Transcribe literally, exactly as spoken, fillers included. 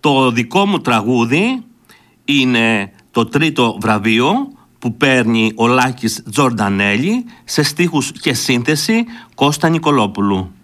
Το δικό μου τραγούδι είναι το τρίτο βραβείο που παίρνει ο Λάκης Τζορντανέλη, σε στίχους και σύνθεση Κώστα Νικολόπουλου.